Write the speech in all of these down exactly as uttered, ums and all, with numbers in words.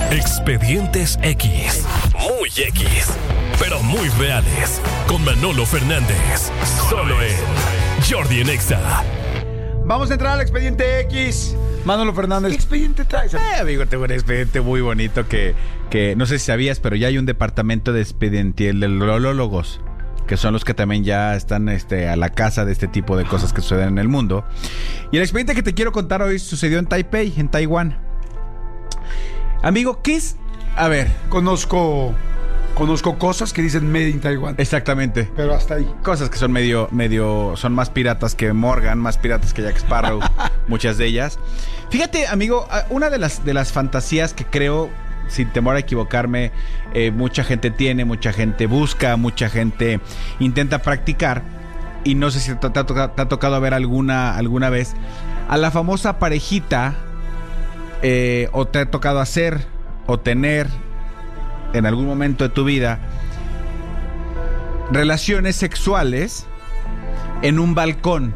Expedientes X. Muy X, pero muy reales. Con Manolo Fernández. Solo en Jordi en Exa. Vamos a entrar al Expediente X. Manolo Fernández. ¿Qué expediente traes? Eh, amigo, tengo un expediente muy bonito que, que no sé si sabías, pero ya hay un departamento de expedientolólogos, que son los que también ya están este, a la casa de este tipo de cosas que suceden en el mundo. Y el expediente que te quiero contar hoy sucedió en Taipei, en Taiwán. Amigo, ¿qué es? A ver. Conozco, conozco cosas que dicen Made in Taiwan. Exactamente. Pero hasta ahí. Cosas que son medio, medio, son más piratas que Morgan, más piratas que Jack Sparrow, muchas de ellas. Fíjate, amigo, una de las, de las fantasías que creo, sin temor a equivocarme, eh, mucha gente tiene, mucha gente busca, mucha gente intenta practicar, y no sé si te, te, ha, tocado, te ha tocado ver alguna, alguna vez a la famosa parejita, eh, o te ha tocado hacer o tener en algún momento de tu vida relaciones sexuales en un balcón,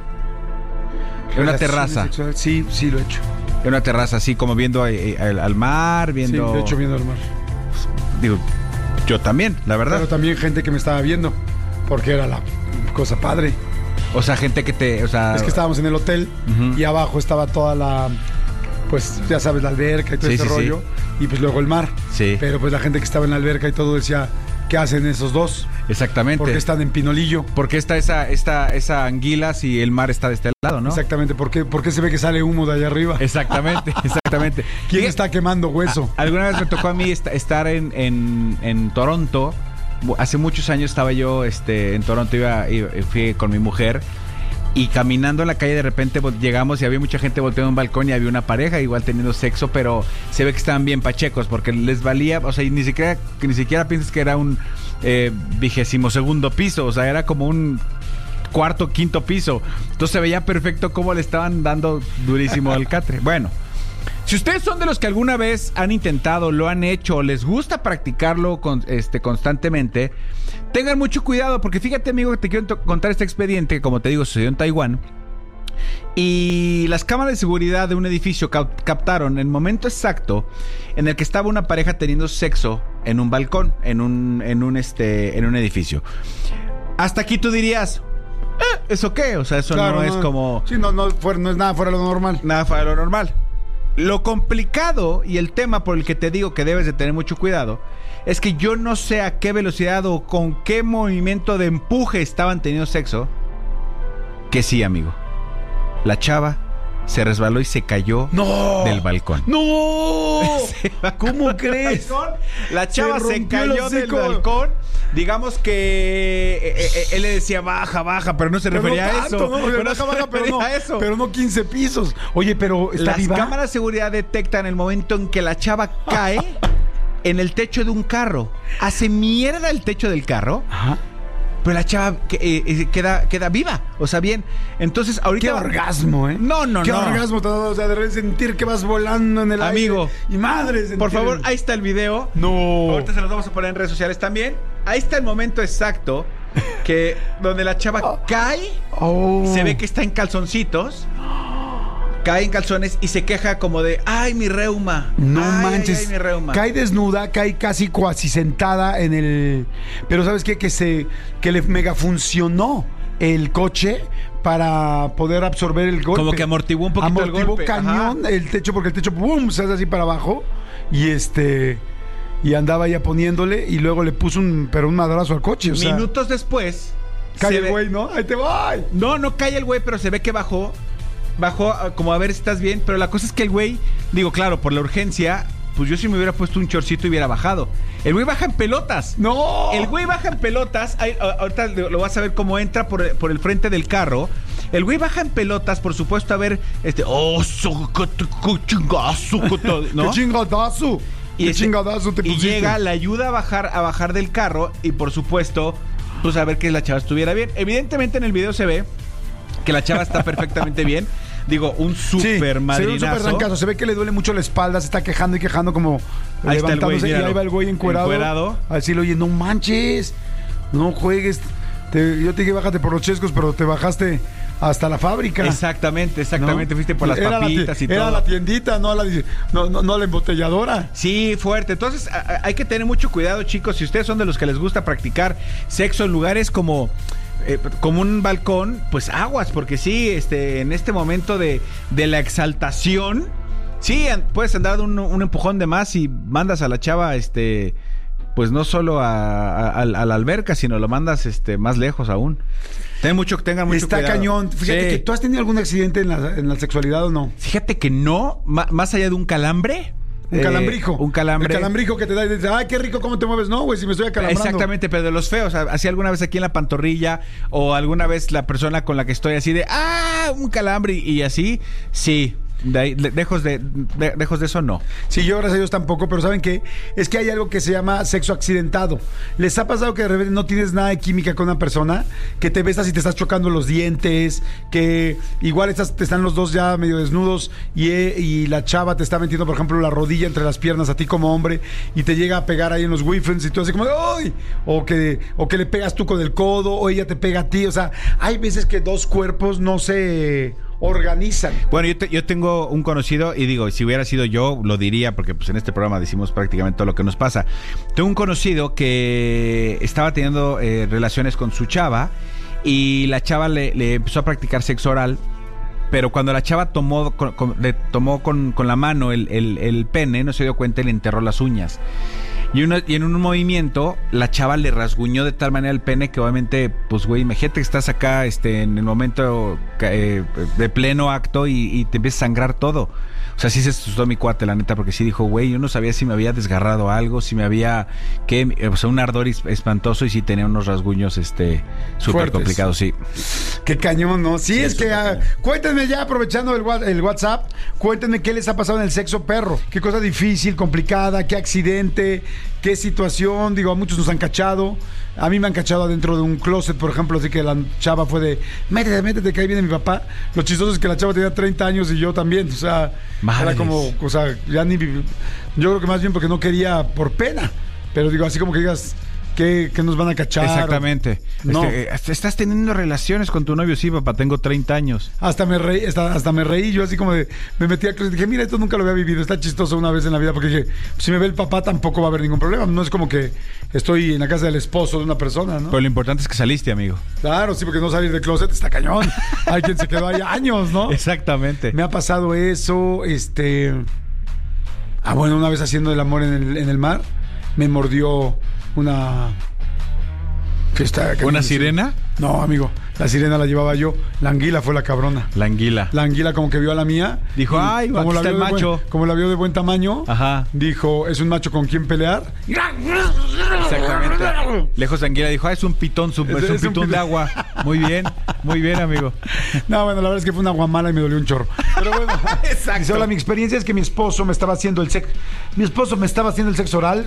en una terraza. Sexual. Sí, sí lo he hecho. En una terraza, así como viendo eh, al, al mar, viendo... Sí, de hecho viendo al mar. Digo, yo también, la verdad. Pero también gente que me estaba viendo, porque era la cosa padre. O sea, gente que te... O sea... Es que estábamos en el hotel, uh-huh, y abajo estaba toda la... Pues ya sabes, la alberca y todo, sí, ese sí, rollo. Sí. Y pues luego el mar. Sí. Pero pues la gente que estaba en la alberca y todo decía... ¿Qué hacen esos dos? Exactamente. ¿Por qué están en Pinolillo? ¿Por qué está esa, esta, esa anguila si el mar está de este lado, no? Exactamente. ¿Por qué, por qué se ve que sale humo de allá arriba? Exactamente, exactamente. ¿Quién está quemando hueso? A, alguna vez me tocó a mí estar en, en, en Toronto. Hace muchos años estaba yo este, en Toronto, iba, iba, fui con mi mujer. Y caminando en la calle de repente llegamos y había mucha gente volteando en un balcón y había una pareja igual teniendo sexo, pero se ve que estaban bien pachecos porque les valía, o sea, y ni siquiera, ni siquiera piensas que era un eh, vigésimo segundo piso, o sea, era como un cuarto, quinto piso. Entonces se veía perfecto cómo le estaban dando durísimo al catre. Bueno, si ustedes son de los que alguna vez han intentado, lo han hecho o les gusta practicarlo con, este, constantemente, tengan mucho cuidado porque fíjate, amigo, que te quiero to- contar este expediente que, como te digo, sucedió en Taiwán. Y las cámaras de seguridad de un edificio cap- captaron el momento exacto en el que estaba una pareja teniendo sexo en un balcón, en un, en un, este, en un edificio. Hasta aquí tú dirías... Eh, ¿eso qué? O sea, eso claro, no, no es como... Sí, no, no, fuera, no es nada fuera de lo normal. Nada fuera de lo normal. Lo complicado y el tema por el que te digo que debes de tener mucho cuidado es que yo no sé a qué velocidad o con qué movimiento de empuje estaban teniendo sexo. Que sí, amigo. La chava se resbaló y se cayó ¡No! del balcón. ¡No! ¿Cómo crees? La chava se, se cayó del balcón. Digamos que eh, eh, él le decía baja, baja, pero no se pero refería no tanto, a eso. No, pero baja, baja, pero no, a eso. Pero no quince pisos. Oye, pero ¿está las viva? Cámaras de seguridad detectan el momento en que la chava cae en el techo de un carro. Hace mierda el techo del carro. Ajá. Pero la chava eh, queda, queda viva. O sea, bien. Entonces, ahorita... ¡Qué orgasmo, eh! No, no, ¿Qué no. ¡Qué orgasmo! O sea, de sentir que vas volando en el Amigo, aire. Amigo. Y madre, por favor, ahí está el video. No. Ahorita se los vamos a poner en redes sociales también. Ahí está el momento exacto que donde la chava oh. cae. Oh. Se ve que está en calzoncitos. Cae en calzones y se queja como de ¡ay, mi reuma! No ay, manches. Ay, ay, mi reuma. Cae desnuda, cae casi cuasi sentada en el... Pero ¿sabes qué? Que se... Que le mega funcionó el coche para poder absorber el golpe. Como que amortiguó un poquito amortiguó el golpe. cañón. Ajá. El techo, porque el techo ¡pum! Se hace así para abajo. Y este... Y andaba ya poniéndole y luego le puso un... Pero un madrazo al coche, o sea... Minutos después... Cae el güey, ¿no? ¡Ahí te va! No, no cae el güey, pero se ve que bajó... Bajó como a ver si estás bien, pero la cosa es que el güey, digo, claro, por la urgencia, pues yo si me hubiera puesto un chorcito hubiera bajado. El güey baja en pelotas. ¡No! El güey baja en pelotas. Ahí, ahorita lo vas a ver cómo entra por, por el frente del carro. El güey baja en pelotas, por supuesto, a ver, este, oh, so, qué chingazo, ¿no? ¡Qué chingadazo! Y, ¡Qué ese, chingadazo te pusiste! Y llega, le ayuda a bajar, a bajar del carro y, por supuesto, pues a ver que la chava estuviera bien. Evidentemente en el video se ve que la chava está perfectamente bien. Digo, un súper sí, madrinazo. Se ve un súper rancazo. Se ve que le duele mucho la espalda, se está quejando y quejando como ahí levantándose. Está el güey, y ahí va el güey encuerado. encuerado. Así lo oye, no manches, no juegues. Te, yo te dije, bájate por los chescos, pero te bajaste hasta la fábrica. Exactamente, exactamente. ¿No? Fuiste por las era papitas la, y todo. Era la tiendita, no la, no, no, no la embotelladora. Sí, fuerte. Entonces, a, hay que tener mucho cuidado, chicos. Si ustedes son de los que les gusta practicar sexo en lugares como... Eh, como un balcón, pues aguas, porque sí, este, en este momento de, de la exaltación, sí, puedes andar un, un empujón de más y mandas a la chava, este, pues no solo a, a, a la alberca, sino lo mandas, este, más lejos aún. Ten mucho, tengan mucho Está cuidado. cañón. Fíjate sí. que tú has tenido algún accidente en la, en la sexualidad o no. Fíjate que no, ma, más allá de un calambre. Un eh, calambrijo. Un calambre. El calambrijo que te da y dices, ay, qué rico, cómo te mueves. No, güey, si me estoy acalambrando. Exactamente, pero de los feos. Así alguna vez aquí en la pantorrilla o alguna vez la persona con la que estoy así de, ah, un calambre y así, sí. De ahí, de, lejos, de, de, lejos de eso, no. Sí, yo gracias a Dios tampoco, pero ¿saben qué? Es que hay algo que se llama sexo accidentado. ¿Les ha pasado que de repente no tienes nada de química con una persona? Que te besas y te estás chocando los dientes, que igual estás, te están los dos ya medio desnudos y, y la chava te está metiendo, por ejemplo, la rodilla entre las piernas a ti como hombre y te llega a pegar ahí en los wifens y tú así como de ¡ay! O que, o que le pegas tú con el codo o ella te pega a ti. O sea, hay veces que dos cuerpos no se... organizan. Bueno, yo, te, yo tengo un conocido y digo, si hubiera sido yo, lo diría, porque pues en este programa decimos prácticamente todo lo que nos pasa. Tengo un conocido que estaba teniendo eh, relaciones con su chava y la chava le, le empezó a practicar sexo oral, pero cuando la chava tomó con, con, le tomó con, con la mano el, el, el pene, no se dio cuenta y le enterró las uñas. Y, una, y en un movimiento, la chava le rasguñó de tal manera el pene que obviamente, pues güey, imagínate que estás acá este, en el momento eh, de pleno acto y, y te empieza a sangrar todo. O sea, sí se asustó mi cuate, la neta, porque sí dijo, güey, yo no sabía si me había desgarrado algo, si me había, que, o sea, un ardor espantoso y sí tenía unos rasguños, este, súper complicados, sí. Qué cañón, ¿no? Sí, sí es que, uh, cuéntenme ya, aprovechando el, el WhatsApp, cuéntenme qué les ha pasado en el sexo perro. Qué cosa difícil, complicada, qué accidente, qué situación. Digo, a muchos nos han cachado. A mí me han cachado adentro de un closet, por ejemplo, así que la chava fue de, métete, métete, que ahí viene mi papá. Lo chistoso es que la chava tenía treinta años y yo también, o sea, Madres. Era como, o sea, ya ni, yo creo que más bien porque no quería por pena, pero digo, así como que digas, ¿qué, qué nos van a cachar? Exactamente. No. Este, estás teniendo relaciones con tu novio, sí, papá, tengo treinta años. Hasta me reí, hasta, hasta me reí, yo así como de, me metí al closet y dije, mira, esto nunca lo había vivido, está chistoso una vez en la vida, porque dije, si me ve el papá tampoco va a haber ningún problema, no es como que estoy en la casa del esposo de una persona, ¿no? Pero lo importante es que saliste, amigo. Claro, sí, porque no salir del closet está cañón. Hay quien se quedó ahí años, ¿no? Exactamente. Me ha pasado eso, este... Ah, bueno, una vez haciendo el amor en el, en el mar, me mordió una... ¿Qué está? ¿Qué ¿Una sirena? No, amigo, la sirena la llevaba yo. La anguila fue la cabrona. La anguila. La anguila como que vio a la mía. Dijo, ay, como aquí está el macho. Buen, como la vio de buen tamaño. Ajá. Dijo, es un macho con quien pelear. Exactamente. Lejos de anguila dijo, ah, es un pitón, su, es, es, un es pitón un de agua. Muy bien, muy bien, amigo. No, bueno, la verdad es que fue una guamala y me dolió un chorro. Pero bueno. Exacto. Dice, hola, mi experiencia es que mi esposo me estaba haciendo el sexo. Mi esposo me estaba haciendo el sexo oral.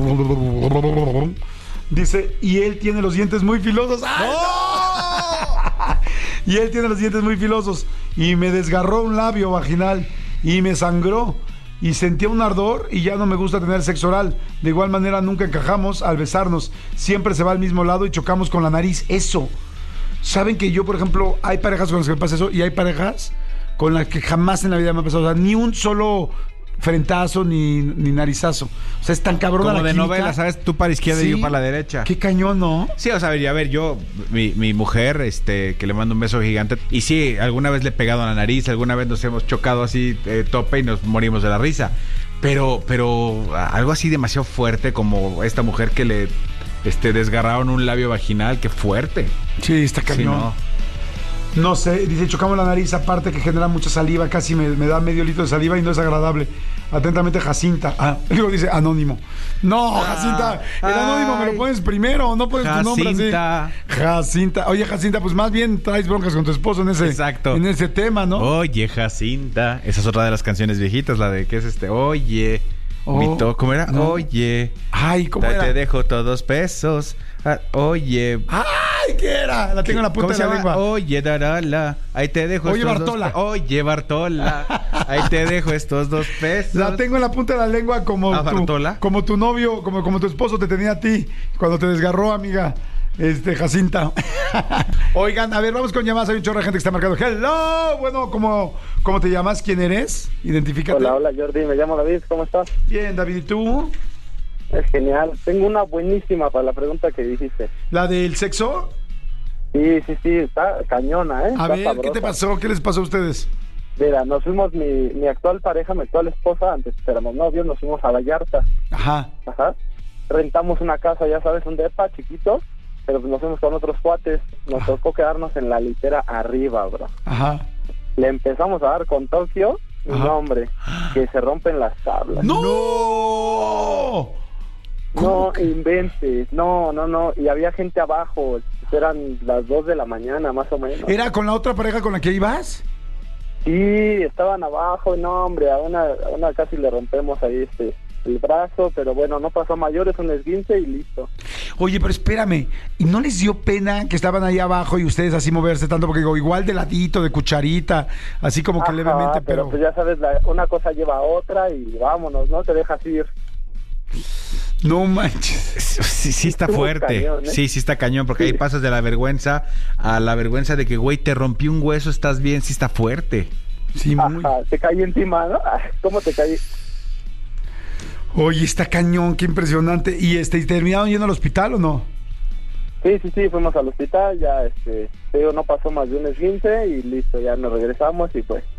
Dice, y él tiene los dientes muy filosos. ¡Ay, no! Y él tiene los dientes muy filosos. Y me desgarró un labio vaginal. Y me sangró. Y sentía un ardor. Y ya no me gusta tener sexo oral. De igual manera nunca encajamos al besarnos. Siempre se va al mismo lado y chocamos con la nariz. Eso. ¿Saben que yo, por ejemplo, hay parejas con las que me pasa eso? Y hay parejas con las que jamás en la vida me ha pasado. O sea, ni un solo... frentazo ni, ni narizazo. O sea, es tan cabrón. Como la de química. Novela, ¿sabes? Tú para izquierda sí. Y yo para la derecha. Qué cañón, ¿no? Sí, o sea, a ver, a ver yo, mi, mi mujer, este, que le mando un beso gigante. Y sí, alguna vez le he pegado a la nariz, alguna vez nos hemos chocado así, eh, tope y nos morimos de la risa. Pero, pero algo así demasiado fuerte como esta mujer que le este, desgarraron un labio vaginal, qué fuerte. Sí, está cañón. Sí, ¿no? No sé, dice, chocamos la nariz, aparte que genera mucha saliva, casi me, me da medio litro de saliva y no es agradable. Atentamente, Jacinta. Ah, luego dice anónimo. No, ah, Jacinta, el anónimo ay, me lo pones primero, no pones Jacinta. Tu nombre así. Jacinta. Oye, Jacinta, pues más bien traes broncas con tu esposo en ese, exacto. En ese tema, ¿no? Oye, Jacinta. Esa es otra de las canciones viejitas, la de ¿qué es este? Oye. Oh, Mito, ¿cómo era? No. Oye. Ay, ¿cómo te, era? Te dejo todos pesos. Ah, oye. Ay, ¿qué era? La tengo en la punta de la lengua. Oye, Darala. Ahí te dejo Oye, estos Bartola. dos pe- Oye, Bartola. Ahí te dejo estos dos pesos. La tengo en la punta de la lengua como ¿A tu, Bartola? como tu novio, como, como tu esposo te tenía a ti cuando te desgarró, amiga. este, Jacinta. Oigan, a ver, vamos con llamadas. Hay un chorro de gente que está marcando. Hello, bueno, ¿cómo, cómo te llamas? ¿Quién eres? Identifícate. Hola, hola Jordi, me llamo David, ¿cómo estás? Bien, David, ¿y tú? Es genial, tengo una buenísima para la pregunta que dijiste. ¿La del sexo? Sí, sí, sí, está cañona, ¿eh? A Está ver, sabrosa. ¿qué te pasó? ¿Qué les pasó a ustedes? Mira, nos fuimos, mi, mi actual pareja, mi actual esposa, antes éramos novios, nos fuimos a Vallarta. Ajá. Ajá. Rentamos una casa, ya sabes, un depa chiquito, pero pues nos fuimos con otros cuates. Nos Ajá. tocó quedarnos en la litera arriba, bro. Ajá. Le empezamos a dar con Tokio, y Ajá. no, hombre, que se rompen las tablas. ¡No! No inventes, no, no, no, y había gente abajo, eran las dos de la mañana más o menos. ¿Era con la otra pareja con la que ibas? Sí, estaban abajo, y no, hombre, a una, a una casi le rompemos ahí este el brazo, pero bueno, no pasó a mayores, un esguince y listo. Oye, pero espérame, ¿y no les dio pena que estaban ahí abajo y ustedes así moverse tanto? Porque digo, igual de ladito, de cucharita, así como que Ajá, levemente, pero... pero pues ya sabes, la, una cosa lleva a otra y vámonos, ¿no? Te dejas ir. No manches. Sí, sí está Estuvo fuerte. cañón, ¿eh? Sí, sí está cañón, porque Sí. ahí pasas de la vergüenza a la vergüenza de que, güey, te rompí un hueso, estás bien, sí está fuerte. Sí, muy... Ajá, te caí encima, ¿no? Ah, ¿cómo te caí? Oye, está cañón, qué impresionante. ¿Y este, ¿y terminaron yendo al hospital o no? Sí, sí, sí, fuimos al hospital, ya, este, te digo, no pasó más de un esguince y listo, ya nos regresamos y pues...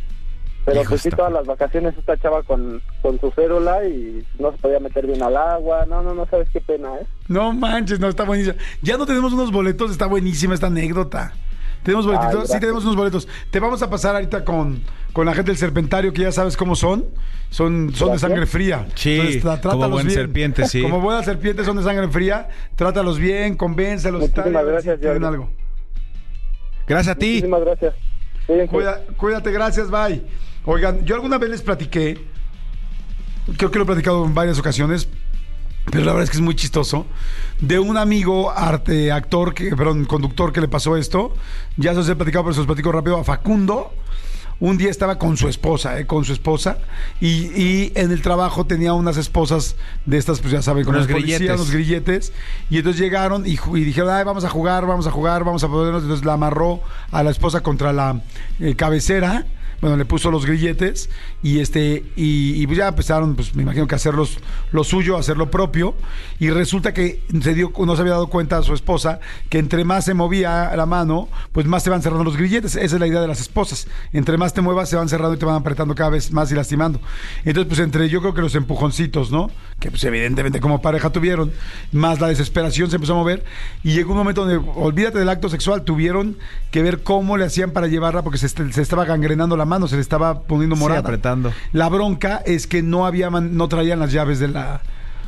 Pero Hijo, pues sí, está- todas las vacaciones esta chava con, con su célula y no se podía meter bien al agua, no, no, no sabes qué pena, ¿eh? No manches, no, está buenísimo. Ya no tenemos unos boletos, está buenísima esta anécdota. ¿Tenemos boletitos? Ay, Sí, gracias. tenemos unos boletos. Te vamos a pasar ahorita con, con la gente del Serpentario, que ya sabes cómo son. Son, son de Gracias. sangre fría. Sí, tra- como trátalos buen bien. serpiente, sí. Como buenas serpientes son de sangre fría, trátalos bien, convéncelos. Muchísimas tal, y a ver si gracias, tienen Jordi. algo. Gracias a ti. Muchísimas gracias. Cuídense. Cuida- cuídate, gracias, bye. Oigan, yo alguna vez les platiqué, creo que lo he platicado en varias ocasiones, pero la verdad es que es muy chistoso, de un amigo arte, actor, que, perdón, conductor que le pasó esto. Ya se los he platicado, pero se los platico rápido. A Facundo, un día estaba con su esposa, eh, con su esposa, y, y en el trabajo tenía unas esposas de estas, pues ya saben, con Unos los policías, grilletes. unos grilletes, y entonces llegaron y, ju- y dijeron, ay, vamos a jugar, vamos a jugar, vamos a podernos. Entonces la amarró a la esposa contra la eh, cabecera. Bueno, le puso los grilletes y este y, y pues ya empezaron, pues me imagino que a hacer los, lo suyo, a hacer lo propio, y resulta que se dio, no se había dado cuenta a su esposa que entre más se movía la mano, pues más se van cerrando los grilletes. Esa es la idea de las esposas. Entre más te muevas, se van cerrando y te van apretando cada vez más y lastimando. Entonces, pues entre yo creo que los empujoncitos, ¿no? Que pues evidentemente como pareja tuvieron, más la desesperación se empezó a mover, y llegó un momento donde, olvídate del acto sexual, tuvieron que ver cómo le hacían para llevarla, porque se, est- se estaba gangrenando la mano, se le estaba poniendo Sí, morada. apretando. La bronca es que no había man- no traían las llaves de la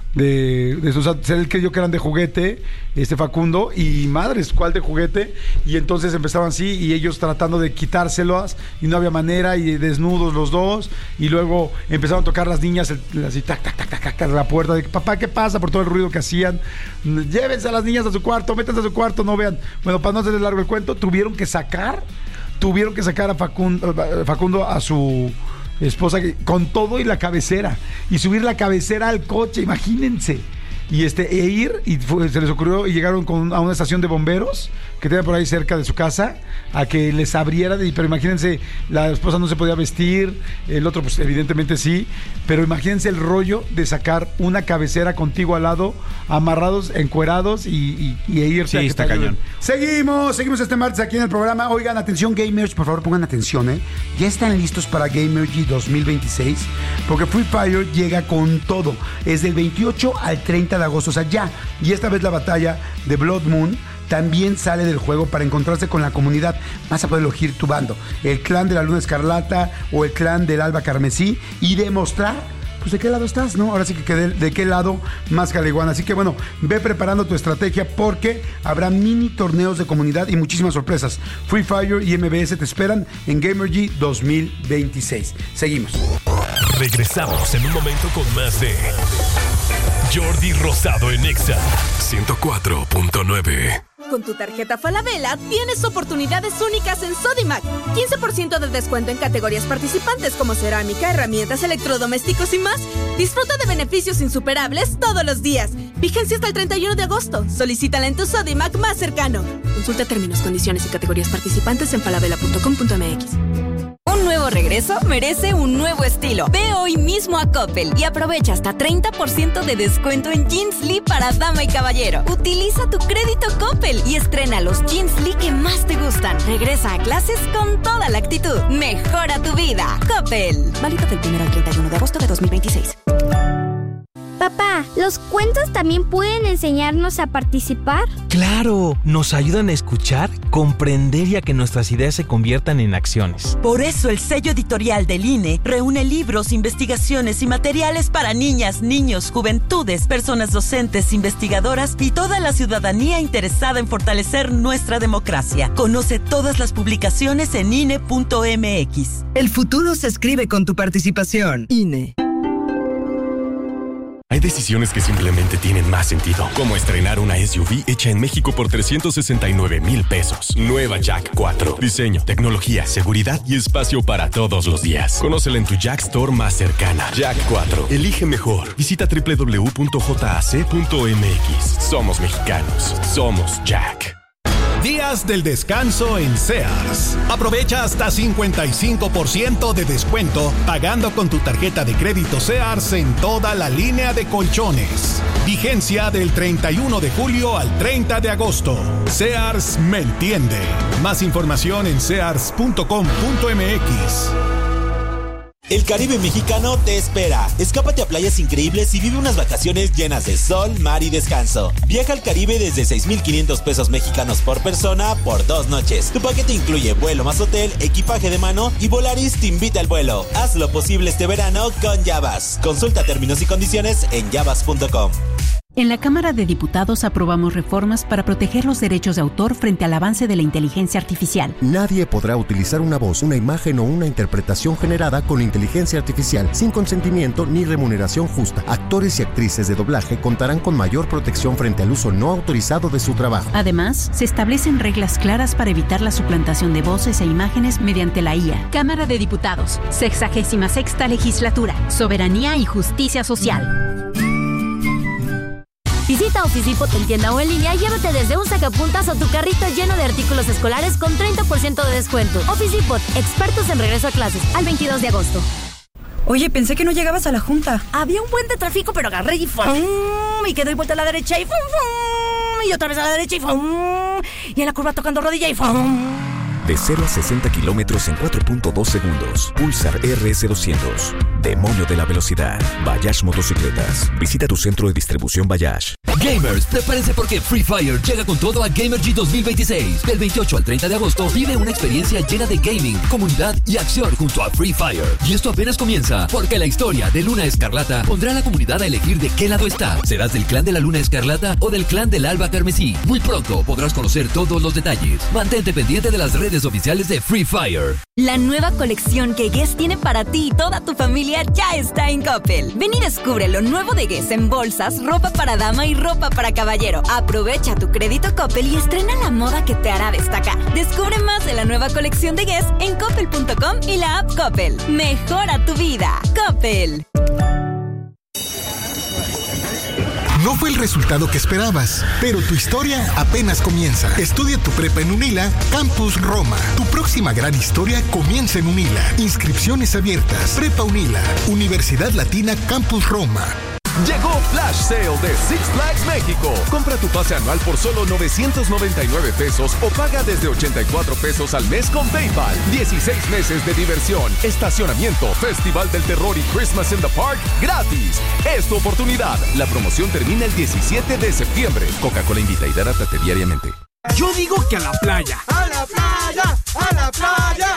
de, de esos, o sea, él creyó que eran de juguete, este Facundo, y madres, ¿cuál de juguete? Y entonces empezaban así, y ellos tratando de quitárselas, y no había manera, y desnudos los dos, y luego empezaron a tocar las niñas, el- así, tac, tac, tac, tac, tac, a la puerta, de papá, ¿qué pasa? Por todo el ruido que hacían, llévense a las niñas a su cuarto, métanse a su cuarto, no vean. Bueno, para no hacerles largo el cuento, tuvieron que sacar, tuvieron que sacar a Facundo, Facundo a su esposa que- con todo y la cabecera, y subir la cabecera al coche, imagínense, y este e ir, y fue- se les ocurrió, y llegaron con, a una estación de bomberos que tenía por ahí cerca de su casa, a que les abrieran. Y- pero imagínense, la esposa no se podía vestir, el otro pues evidentemente sí, pero imagínense el rollo de sacar una cabecera contigo al lado, amarrados, encuerados, y, y, y irse Sí, a que está te ayuden. cañón. Seguimos, seguimos este martes aquí en el programa. Oigan, atención gamers, por favor pongan atención, ¿eh? Ya están listos para Gamergy dos mil veintiséis, porque Free Fire llega con todo. Es del veintiocho al treinta de agosto, o sea, ya. Y esta vez la batalla de Blood Moon también sale del juego para encontrarse con la comunidad. Vas a poder elegir tu bando, el clan de la Luna Escarlata o el clan del Alba Carmesí, y demostrar pues de qué lado estás, ¿no? Ahora sí que, que de, de qué lado más caliguana. Así que bueno, ve preparando tu estrategia, porque habrá mini torneos de comunidad y muchísimas sorpresas. Free Fire y M B S te esperan en Gamergy dos mil veintiséis. Seguimos. Regresamos en un momento con más de Jordi Rosado en Exa ciento cuatro punto nueve. Con tu tarjeta Falabella tienes oportunidades únicas en Sodimac. quince por ciento de descuento en categorías participantes como cerámica, herramientas, electrodomésticos y más. Disfruta de beneficios insuperables todos los días. Vigencia hasta el treinta y uno de agosto. Solicítala en tu Sodimac más cercano. Consulta términos, condiciones y categorías participantes en falabella punto com punto m x. Un nuevo regreso merece un nuevo estilo. Ve hoy mismo a Coppel y aprovecha hasta treinta por ciento de descuento en Jeans Lee para dama y caballero. Utiliza tu crédito Coppel y estrena los Jeans Lee que más te gustan. Regresa a clases con toda la actitud. Mejora tu vida. Coppel. Válido del primero al treinta y uno de agosto de dos mil veintiséis. Papá, ¿los cuentos también pueden enseñarnos a participar? ¡Claro! Nos ayudan a escuchar, comprender y a que nuestras ideas se conviertan en acciones. Por eso el sello editorial del I N E reúne libros, investigaciones y materiales para niñas, niños, juventudes, personas docentes, investigadoras y toda la ciudadanía interesada en fortalecer nuestra democracia. Conoce todas las publicaciones en I N E punto m x. El futuro se escribe con tu participación. I N E. Hay decisiones que simplemente tienen más sentido, como estrenar una S U V hecha en México por trescientos sesenta y nueve mil pesos. Nueva Jack cuatro. Diseño, tecnología, seguridad y espacio para todos los días. Conócela en tu Jack Store más cercana. Jack cuatro. Elige mejor. Visita doble u doble u doble u punto jac punto m x. Somos mexicanos. Somos Jack. Días del descanso en Sears. Aprovecha hasta cincuenta y cinco por ciento de descuento pagando con tu tarjeta de crédito Sears en toda la línea de colchones. Vigencia del treinta y uno de julio al treinta de agosto. Sears me entiende. Más información en sears punto com punto m x. El Caribe mexicano te espera. Escápate a playas increíbles y vive unas vacaciones llenas de sol, mar y descanso. Viaja al Caribe desde seis mil quinientos pesos mexicanos por persona por dos noches. Tu paquete incluye vuelo más hotel, equipaje de mano y Volaris te invita al vuelo. Haz lo posible este verano con Yavas. Consulta términos y condiciones en yavas punto com. En la Cámara de Diputados aprobamos reformas para proteger los derechos de autor frente al avance de la inteligencia artificial. Nadie podrá utilizar una voz, una imagen o una interpretación generada con inteligencia artificial sin consentimiento ni remuneración justa. Actores y actrices de doblaje contarán con mayor protección frente al uso no autorizado de su trabajo. Además, se establecen reglas claras para evitar la suplantación de voces e imágenes mediante la I A. Cámara de Diputados, sexagésima sexta legislatura, soberanía y justicia social. Visita Office Depot en tienda o en línea y llévate desde un sacapuntas o tu carrito lleno de artículos escolares con treinta por ciento de descuento. Office Depot, expertos en regreso a clases, al veintidós de agosto. Oye, pensé que no llegabas a la junta. Había un buen de tráfico, pero agarré y ¡fum! Y quedé vuelta a la derecha y ¡fum! ¡fum! Y otra vez a la derecha y ¡fum! Y en la curva tocando rodilla y ¡fum! De cero a sesenta kilómetros en cuatro punto dos segundos. Pulsar R S doscientos. Demonio de la velocidad. Bayash Motocicletas. Visita tu centro de distribución Bayash. Gamers, prepárense porque Free Fire llega con todo a Gamergy dos mil veintiséis. Del veintiocho al treinta de agosto vive una experiencia llena de gaming, comunidad y acción junto a Free Fire. Y esto apenas comienza, porque la historia de Luna Escarlata pondrá a la comunidad a elegir de qué lado está. ¿Serás del clan de la Luna Escarlata o del clan del Alba Carmesí? Muy pronto podrás conocer todos los detalles. Mantente pendiente de las redes oficiales de Free Fire. La nueva colección que Guess tiene para ti y toda tu familia ya está en Coppel. Ven y descubre lo nuevo de Guess en bolsas, ropa para dama y ropa para caballero. Aprovecha tu crédito Coppel y estrena la moda que te hará destacar. Descubre más de la nueva colección de Guess en coppel punto com y la app Coppel. Mejora tu vida. Coppel. No fue el resultado que esperabas, pero tu historia apenas comienza. Estudia tu prepa en UNILA, Campus Roma. Tu próxima gran historia comienza en UNILA. Inscripciones abiertas. Prepa UNILA, Universidad Latina Campus Roma. Llegó Flash Sale de Six Flags México. Compra tu pase anual por solo novecientos noventa y nueve pesos o paga desde ochenta y cuatro pesos al mes con PayPal. dieciséis meses de diversión, estacionamiento, Festival del Terror y Christmas in the Park gratis. Es tu oportunidad. La promoción termina el diecisiete de septiembre. Coca-Cola invita y hidrátate diariamente. Yo digo que a la playa. ¡A la playa! ¡A la playa!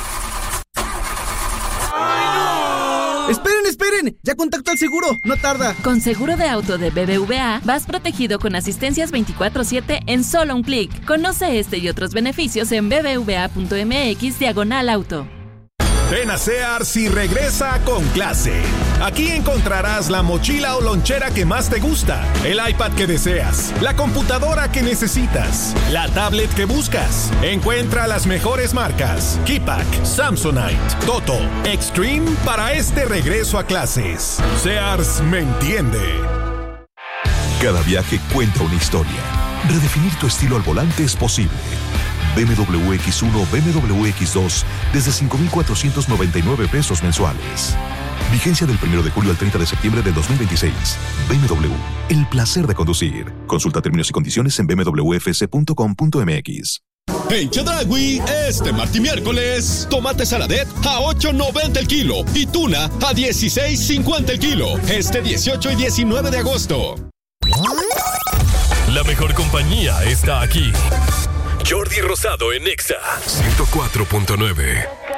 ¡Ay, no! ¡Esperen, esperen! ¡Ya contacto al seguro! ¡No tarda! Con seguro de auto de B B V A, vas protegido con asistencias veinticuatro siete en solo un clic. Conoce este y otros beneficios en bbva punto m x diagonal auto. Ven a Sears y regresa con clase. Aquí encontrarás la mochila o lonchera que más te gusta, el iPad que deseas, la computadora que necesitas, la tablet que buscas. Encuentra las mejores marcas: Keypack, Samsonite, Toto, Extreme para este regreso a clases. Sears me entiende. Cada viaje cuenta una historia. Redefinir tu estilo al volante es posible. B M W X uno, B M W X dos, desde cinco mil cuatrocientos noventa y nueve pesos mensuales. Vigencia del primero de julio al treinta de septiembre del dos mil veintiséis. B M W, el placer de conducir. Consulta términos y condiciones en b m w f c punto com punto m x. En Chedraui, este martes y miércoles, tomate saladet a ocho noventa el kilo y tuna a dieciséis cincuenta el kilo. Este dieciocho y diecinueve de agosto. La mejor compañía está aquí. Jordi Rosado en Exa ciento cuatro punto nueve.